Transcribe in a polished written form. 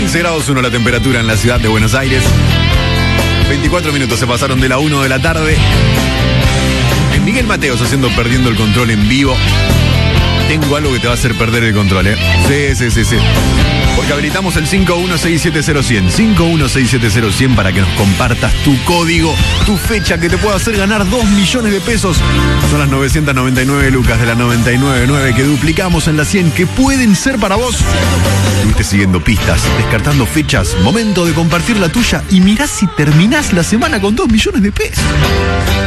15 grados 1 la temperatura en la ciudad de Buenos Aires. 24 minutos se pasaron de la 1 de la tarde. En Miguel Mateos haciendo Perdiendo el Control en vivo. Tengo algo que te va a hacer perder el control, ¿eh? Sí. Porque habilitamos el 51670100. 51670100 para que nos compartas tu código, tu fecha que te pueda hacer ganar 2 millones de pesos. Son las 999 lucas de la 999 que duplicamos en la 100 que pueden ser para vos. Estuviste siguiendo pistas, descartando fechas. Momento de compartir la tuya y mirá si terminás la semana con 2 millones de pesos.